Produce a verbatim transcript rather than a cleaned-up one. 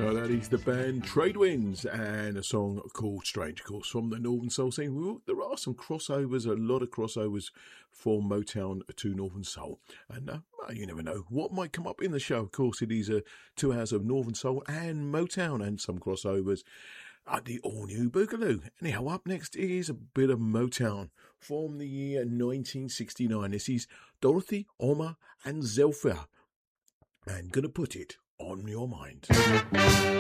Uh, that is the band Tradewinds and a song called Strange, of course, from the Northern Soul scene. Well, there are some crossovers, a lot of crossovers from Motown to Northern Soul. And uh, you never know what might come up in the show. Of course, it is uh, two hours of Northern Soul and Motown and some crossovers at the all-new Boogaloo. Anyhow, up next is a bit of Motown from the year nineteen sixty-nine. This is Dorothy, Oma and Zelpha. And gonna put it on your mind.